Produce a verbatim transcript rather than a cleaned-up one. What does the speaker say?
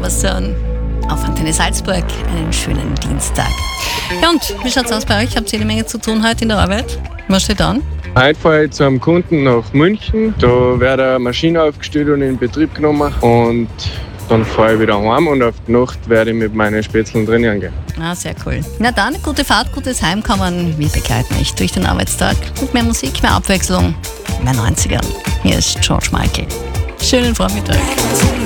Amazon auf Antenne Salzburg. Einen schönen Dienstag. Ja, und wie schaut's aus bei euch? Habt ihr jede Menge zu tun heute in der Arbeit? Was steht an? Heute fahre ich zu einem Kunden nach München. Da wird eine Maschine aufgestellt und in Betrieb genommen. Und dann fahre ich wieder heim und auf die Nacht werde ich mit meinen Spätzlen trainieren gehen. Ah, sehr cool. Na dann, gute Fahrt, gutes Heimkommen. Wir begleiten euch durch den Arbeitstag mit mehr Musik, mehr Abwechslung, mehr neunzigern. Hier ist George Michael. Schönen Vormittag.